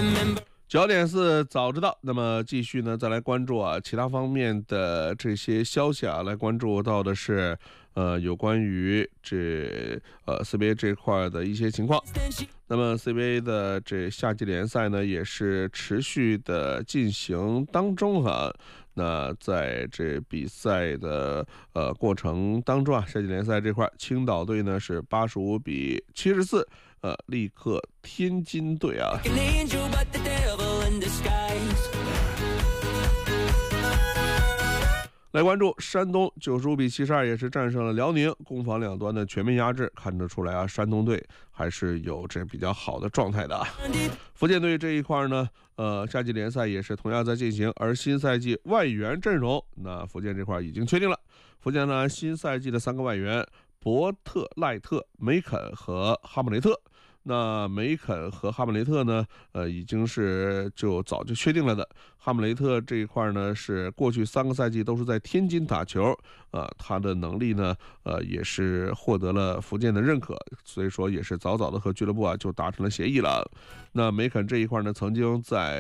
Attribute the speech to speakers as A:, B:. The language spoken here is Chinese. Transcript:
A: 9点4早知道，那么继续呢，再来关注其他方面的这些消息来关注到的是有关于CBA 这块的一些情况。那么 CBA 的这夏季联赛呢，也是持续的进行当中那在这比赛的过程当中夏季联赛这块，青岛队呢是85-74力克天津队来关注山东95-72也是战胜了辽宁，攻防两端的全面压制，看得出来山东队还是有这比较好的状态的福建队这一块呢，夏季联赛也是同样在进行，而新赛季外援阵容，那福建这块已经确定了。福建呢，新赛季的3个外援伯特、赖特、梅肯和哈姆雷特。那梅肯和哈姆雷特呢，已经是早就确定了的。哈姆雷特这一块呢，是过去3个赛季都是在天津打球，他的能力呢，也是获得了福建的认可，所以说也是早早的和俱乐部就达成了协议了。那梅肯这一块呢，曾经在